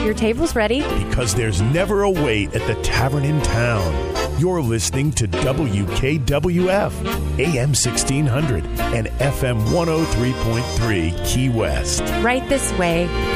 Your table's ready. Because there's never a wait at the Tavern in Town. You're listening to WKWF, AM 1600 and FM 103.3 Key West. Right this way.